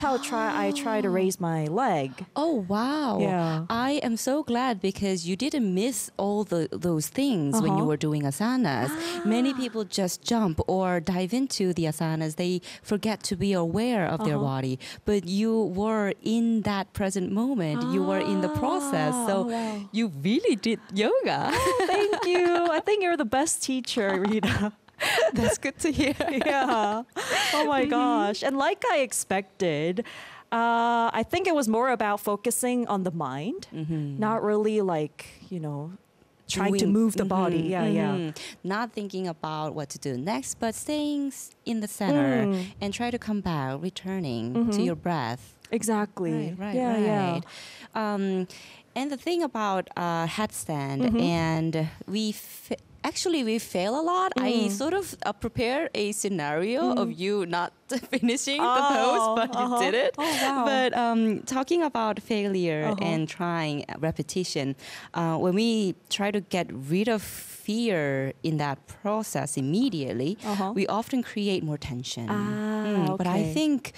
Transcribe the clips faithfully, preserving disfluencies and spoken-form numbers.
how try I try to raise my leg. Oh, wow. Yeah. I am so glad because you didn't miss all the those things when you Uh-huh. were doing asanas. Many people just jump or dive into the asanas. They forget to be aware of their Uh-huh. body. But you were in that present moment. You were in the process. Ah, So oh, wow. you really did yoga. Thank you. I think you're the best teacher, Rita. That's good to hear. Yeah. Oh my gosh. And like I expected, uh, I think it was more about focusing on the mind, not really like, you know, trying to Doing- move the body. Mhm, Yeah, yeah. mhm. Not thinking about what to do next, but staying s- in the center Mm. and try to come back, returning to your breath. Exactly. Right, right, yeah, right. yeah. Um, and the thing about uh, headstand, Mhm. and we fa- actually we fail a lot. I Mm. sort of uh, prepared a scenario of you not finishing the Oh, pose, but uh-huh. you did it. Oh, wow. But um, talking about failure Uh-huh. and trying repetition, uh, when we try to get rid of fear in that process immediately, Uh-huh. we often create more tension. Ah, But I okay. think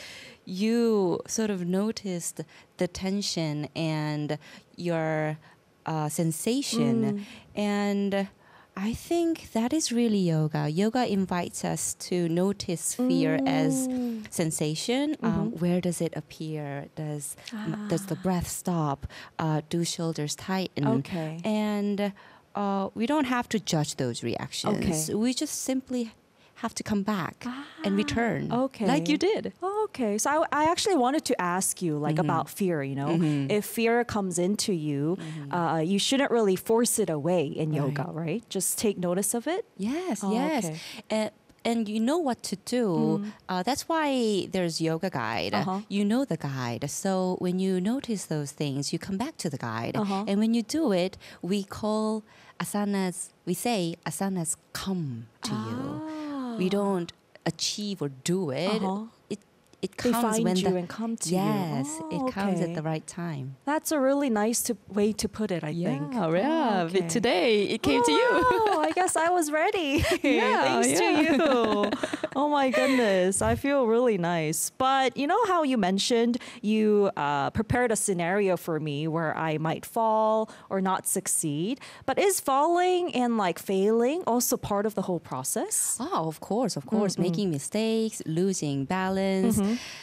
you sort of noticed the tension and your uh, sensation. And I think that is really yoga. Yoga invites us to notice fear as sensation. Um, where does it appear? Does m- does the breath stop? Uh, do shoulders tighten? Okay. And uh, we don't have to judge those reactions. Okay. We just simply have to come back and return. Okay. Like you did. Okay, so I, I actually wanted to ask you like about fear. You know, if fear comes into you, uh, you shouldn't really force it away in yoga, right? Just take notice of it. Yes, Oh, yes. okay. And, and you know what to do. Uh, that's why there's yoga guide. Uh-huh. You know the guide. So when you notice those things, you come back to the guide. Uh-huh. And when you do it, we call asanas, we say asanas come to you. We don't achieve or do it. Uh-huh. It it They comes find when you the and come to you. yes, Oh, it comes okay. at the right time. That's a really nice to, way to put it, I think. yeah. Oh, But okay. today it came to you. Oh, I guess I was ready. Yeah, Thanks to yeah. you. Oh my goodness. I feel really nice. But you know how you mentioned you uh, prepared a scenario for me where I might fall or not succeed. But is falling and like failing also part of the whole process? Oh, of course, of course. Making mistakes, losing balance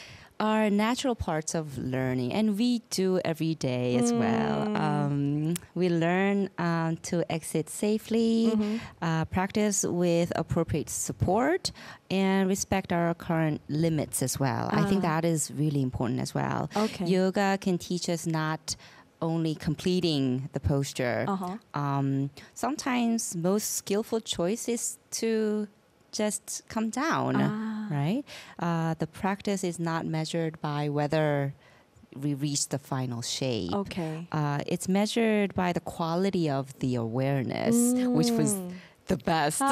are natural parts of learning, and we do every day as well. Um, we learn um, to exit safely, uh, practice with appropriate support, and respect our current limits as well. I think that is really important as well. Okay. Yoga can teach us not only completing the posture. Uh-huh. Um, sometimes most skillful choice is to just come down, right? Uh, the practice is not measured by whether we reach the final shape. Okay. Uh, it's measured by the quality of the awareness, which was the best.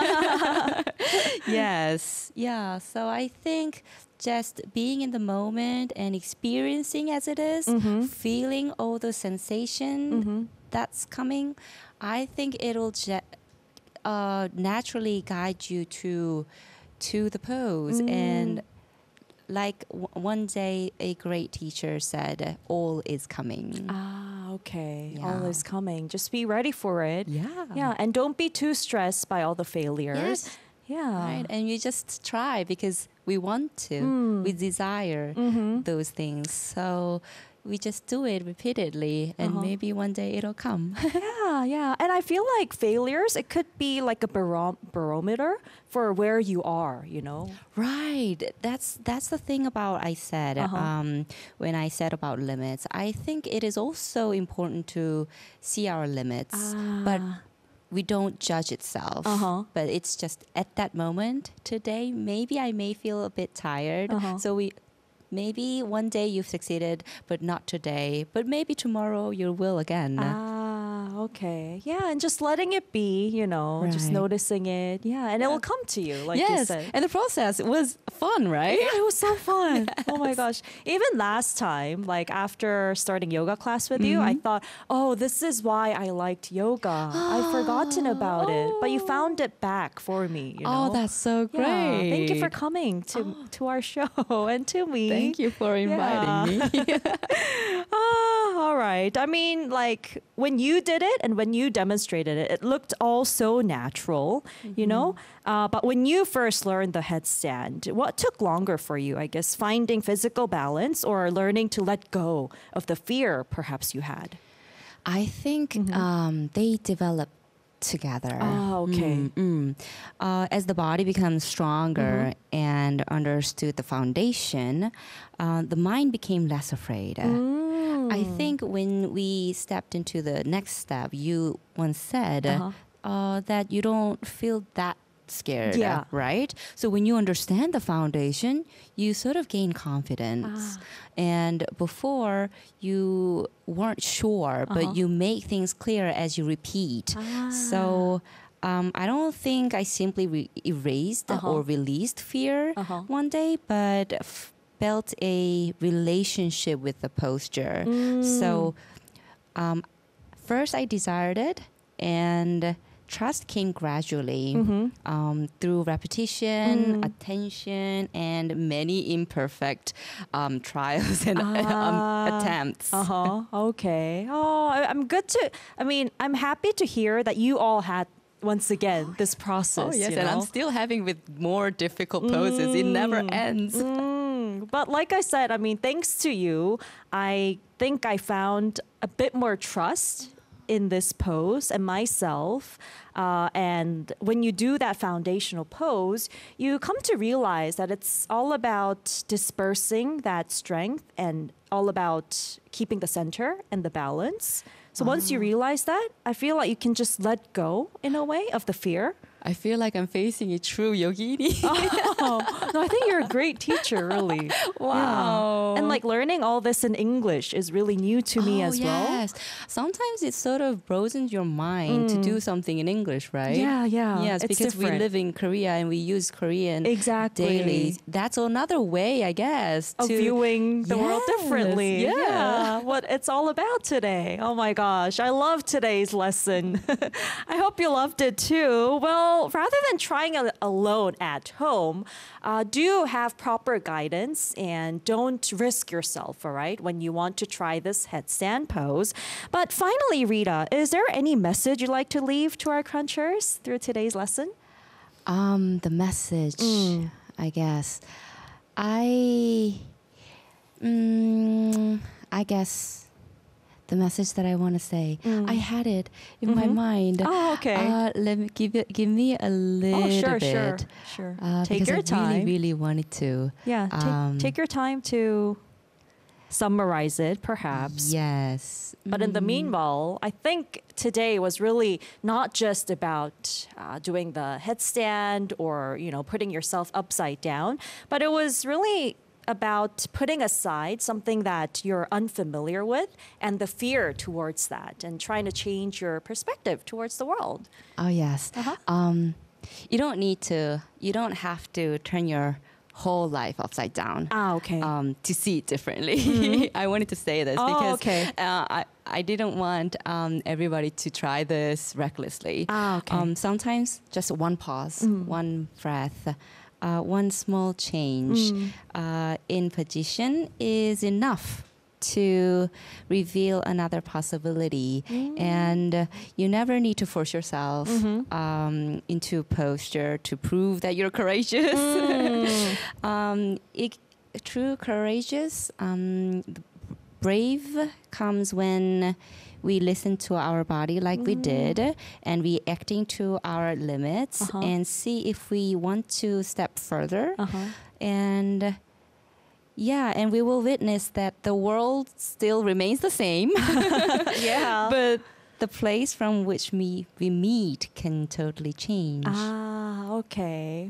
Yes, yeah. So I think just being in the moment and experiencing as it is, feeling all the sensation that's coming, I think it'll just uh, naturally guide you to to the pose. And like w- one day a great teacher said, all is coming. Ah, okay. All Yeah. is coming. Just be ready for it. Yeah. Yeah, and don't be too stressed by all the failures. Yes. Yeah. Right, and you just try because we want to, Mm. we desire Mm-hmm. those things. So we just do it repeatedly, and Uh-huh. maybe one day it'll come. Yeah, yeah. And I feel like failures, it could be like a baro- barometer for where you are, you know? Right. That's that's the thing about I said Uh-huh. um, when I said about limits. I think it is also important to see our limits, but we don't judge itself. Uh-huh. But it's just at that moment today. Maybe I may feel a bit tired, Uh-huh. so we. Maybe one day you've succeeded, but not today. But maybe tomorrow you will again. Ah, okay. Yeah, and just letting it be, you know, just Right. noticing it. Yeah, and it will come to you, like you yes, said. and the process was fun, right? Yeah, it was so fun. Oh my gosh. Even last time, like after starting yoga class with you, I Mm-hmm. thought, oh, this is why I liked yoga. I'd forgotten about it. But you found it back for me, you know? Oh, that's so great. Yeah, thank you for coming to to our show and to me. Thank you for inviting me. Ah, all right. I mean, like when you did it and when you demonstrated it, it looked all so natural, you know? Uh, but when you first learned the headstand, what took longer for you, I guess, finding physical balance or learning to let go of the fear perhaps you had? I think um, they develop together. Oh, okay. Mm, mm. Uh, as the body becomes stronger and understood the foundation, uh, the mind became less afraid. I think when we stepped into the next step, you once said Uh-huh. uh, that you don't feel that scared, Yeah. right? So when you understand the foundation, you sort of gain confidence. And before, you weren't sure, but Uh-huh. you make things clear as you repeat. So um, I don't think I simply re- erased Uh-huh. or released fear Uh-huh. one day, but f- built a relationship with the posture. So um, first I desired it, and trust came gradually um, through repetition, attention, and many imperfect um, trials and um, attempts. Uh huh. Okay. Oh, I, I'm good to. I mean, I'm happy to hear that you all had once again this process. Oh yes, you and I'm know? still having with more difficult poses. It never ends. Mm, but like I said, I mean, thanks to you, I think I found a bit more trust in this pose and myself. Uh, and when you do that foundational pose, you come to realize that it's all about dispersing that strength and all about keeping the center and the balance. So once you realize that, I feel like you can just let go in a way of the fear. I feel like I'm facing a true yogini. Oh, no, I think you're a great teacher, really. Wow. Yeah. And like learning all this in English is really new to me Oh, as well. yes. Sometimes it sort of broadens your mind to do something in English, right? Yeah, yeah. Yes, It's because we different. live in Korea and we use Korean Exactly. daily. That's another way, I guess, Of to viewing the world Yes, differently. yeah. What it's all about today. Oh my gosh. I love today's lesson. I hope you loved it too. Well, rather than trying it alone at home, uh, do have proper guidance and don't risk yourself, all right, when you want to try this headstand pose. But finally, Rita, is there any message you'd like to leave to our crunchers through today's lesson? Um, the message, Mm. I guess. I, mm, I guess the message that I want to say, I had it in my mind. Oh, okay. Uh, let me give it. Give me a little Oh, sure, bit. sure, sure. Uh, Take because your I time. really, really wanted to. Yeah, take, Um, take your time to summarize it, perhaps. Yes. But in the meanwhile, I think today was really not just about uh, doing the headstand or, you know, putting yourself upside down, but it was really about putting aside something that you're unfamiliar with and the fear towards that and trying to change your perspective towards the world. Oh yes. Uh-huh. Um, you don't need to. You don't have to turn your whole life upside down. Ah, okay. Um, to see it differently. I wanted to say this Oh, because okay. uh, I I didn't want um, everybody to try this recklessly. Ah, okay. Um, sometimes just one pause, one breath. Uh, one small change uh, in position is enough to reveal another possibility. And uh, you never need to force yourself um, into posture to prove that you're courageous. um, it, true courageous, um, brave comes when we listen to our body like we did, and we acting to our limits Uh-huh. and see if we want to step further. Uh-huh. And yeah, and we will witness that the world still remains the same, Yeah. but the place from which we, we meet can totally change. Ah, okay. Wow.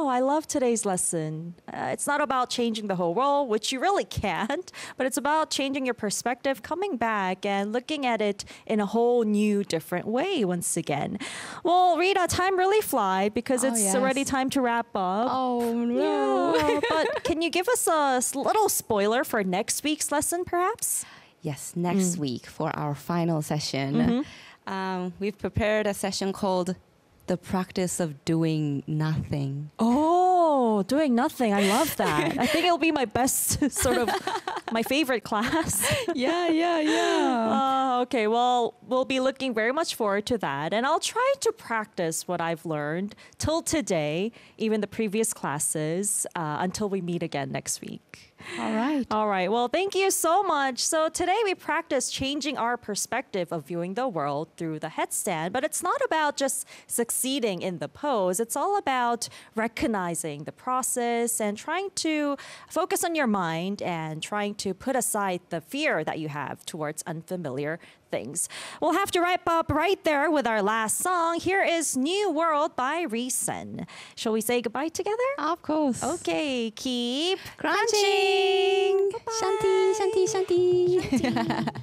Oh, I love today's lesson. Uh, it's not about changing the whole world, which you really can't, but it's about changing your perspective, coming back and looking at it in a whole new, different way once again. Well, Rita, time really fly because Oh, it's yes. already time to wrap up. Oh no. Yeah, but can you give us a s- little spoiler for next week's lesson, perhaps? Yes, next week for our final session, um, we've prepared a session called The Practice of Doing Nothing. Oh, doing nothing. I love that. I think it'll be my best, sort of, my favorite class. Yeah, yeah, yeah. Uh, okay, well, we'll be looking very much forward to that. And I'll try to practice what I've learned till today, even the previous classes, uh, until we meet again next week. All right. All right. Well, thank you so much. So today we practiced changing our perspective of viewing the world through the headstand, but it's not about just succeeding in the pose. It's all about recognizing the process and trying to focus on your mind and trying to put aside the fear that you have towards unfamiliar things. We'll have to wrap up right there with our last song. Here is New World by Reason. Shall we say goodbye together? Of course. Okay, keep Crunching. Bye-bye. Shanti, shanti, shanti. Shanti.